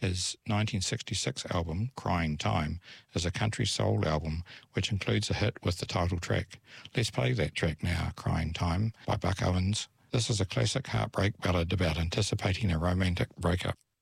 His 1966 album, Crying Time, is a country soul album which includes a hit with the title track. Let's play that track now, Crying Time by Buck Owens. This is a classic heartbreak ballad about anticipating a romantic breakup.